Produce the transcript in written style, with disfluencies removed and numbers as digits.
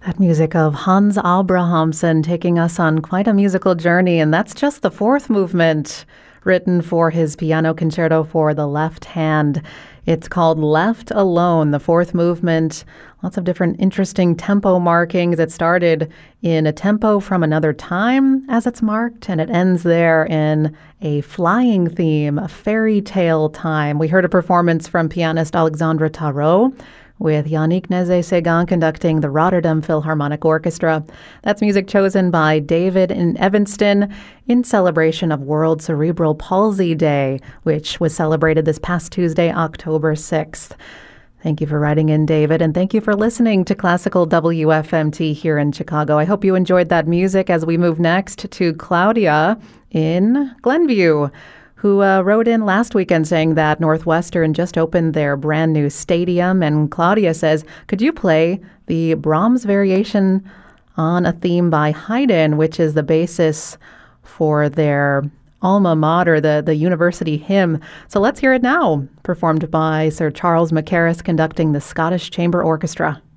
That music of Hans Abrahamsen taking us on quite a musical journey, and that's just the fourth movement written for his piano concerto for the left hand. It's called Left Alone, the fourth movement. Lots of different interesting tempo markings. It started in a tempo from another time as it's marked, and it ends there in a flying theme, a fairy tale time. We heard a performance from pianist Alexandre Tarot, with Yannick Nézet-Séguin conducting the Rotterdam Philharmonic Orchestra. That's music chosen by David in Evanston in celebration of World Cerebral Palsy Day, which was celebrated this past Tuesday, October 6th. Thank you for writing in, David, and thank you for listening to Classical WFMT here in Chicago. I hope you enjoyed that music as we move next to Claudia in Glenview, who wrote in last weekend saying that Northwestern just opened their brand new stadium. And Claudia says, could you play the Brahms variation on a theme by Haydn, which is the basis for their alma mater, the university hymn. So let's hear it now, performed by Sir Charles Mackerras conducting the Scottish Chamber Orchestra.